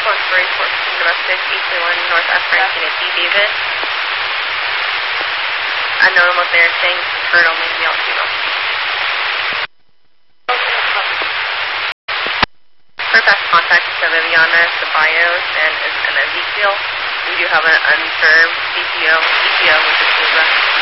1-3, Fort domestic, 831 North F. Rankin at D. David. Unknown on what they're saying, heard only male, female. For best contact to Viviana Ceballos and Ezekiel, we do have an unserved CPO, which is Cuba.